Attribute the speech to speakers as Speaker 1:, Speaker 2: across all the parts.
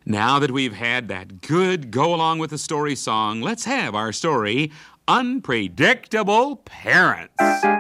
Speaker 1: Now that we've had that good go-along-with-the-story song, let's have our story, Unpredictable Parents.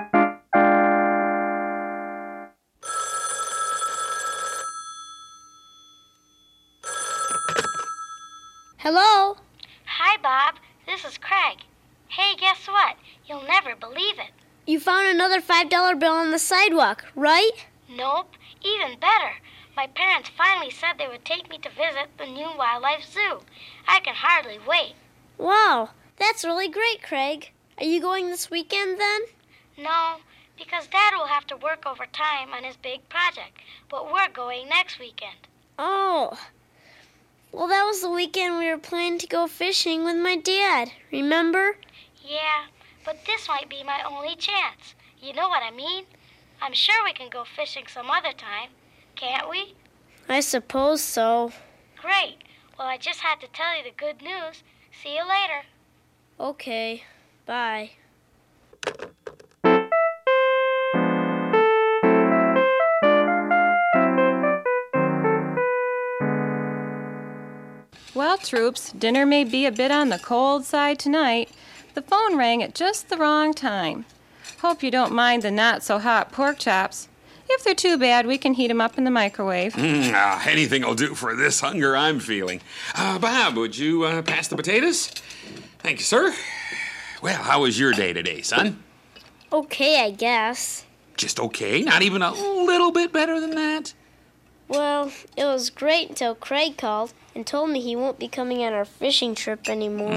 Speaker 2: Hello?
Speaker 3: Hi, Bob. This is Craig. Hey, guess what? You'll never believe it.
Speaker 2: You found another $5 bill on the sidewalk, right?
Speaker 3: Nope. Even better. My parents finally said they would take me to visit the new wildlife zoo. I can hardly wait.
Speaker 2: Wow, that's really great, Craig. Are you going this weekend then?
Speaker 3: No, because Dad will have to work overtime on his big project, but we're going next weekend.
Speaker 2: Oh. Well, that was the weekend we were planning to go fishing with my dad, remember?
Speaker 3: Yeah, but this might be my only chance. You know what I mean? I'm sure we can go fishing some other time, can't we?
Speaker 2: I suppose so.
Speaker 3: Great. Well, I just had to tell you the good news. See you later.
Speaker 2: Okay, bye.
Speaker 4: Well, troops, dinner may be a bit on the cold side tonight. The phone rang at just the wrong time. Hope you don't mind the not-so-hot pork chops. If they're too bad, we can heat them up in the microwave.
Speaker 1: Anything will do for this hunger I'm feeling. Bob, would you pass the potatoes? Thank you, sir. Well, how was your day today, son?
Speaker 2: Okay, I guess.
Speaker 1: Just okay? Not even a little bit better than that?
Speaker 2: Well, it was great until Craig called and told me he won't be coming on our fishing trip anymore.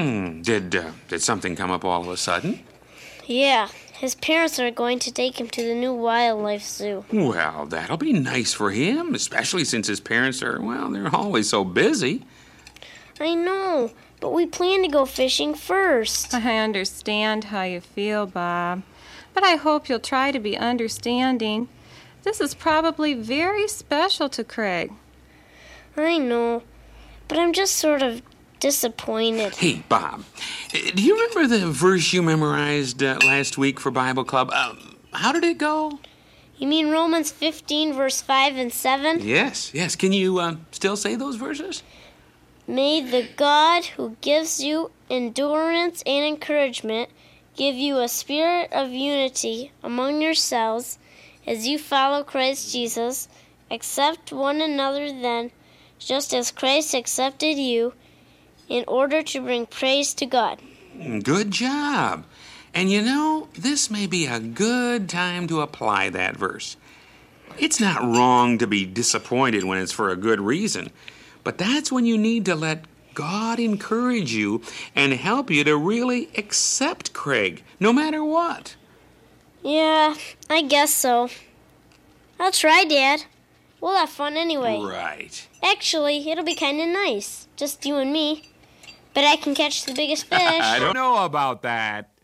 Speaker 1: Did something come up all of a sudden?
Speaker 2: Yeah, his parents are going to take him to the new wildlife zoo.
Speaker 1: Well, that'll be nice for him, especially since his parents are, well, they're always so busy.
Speaker 2: I know, but we plan to go fishing first.
Speaker 4: I understand how you feel, Bob, but I hope you'll try to be understanding. This is probably very special to Craig.
Speaker 2: I know, but I'm just sort of disappointed.
Speaker 1: Hey, Bob, do you remember the verse you memorized last week for Bible Club? How did it go?
Speaker 2: You mean Romans 15, verse 5 and 7?
Speaker 1: Yes. Can you still say those verses?
Speaker 2: May the God who gives you endurance and encouragement give you a spirit of unity among yourselves as you follow Christ Jesus. Accept one another then, just as Christ accepted you, in order to bring praise to God.
Speaker 1: Good job. And you know, this may be a good time to apply that verse. It's not wrong to be disappointed when it's for a good reason, but that's when you need to let God encourage you and help you to really accept Craig, no matter what.
Speaker 2: Yeah, I guess so. I'll try, Dad. We'll have fun anyway.
Speaker 1: Right.
Speaker 2: Actually, it'll be kind of nice, just you and me. But I can catch the biggest fish.
Speaker 1: I don't know about that.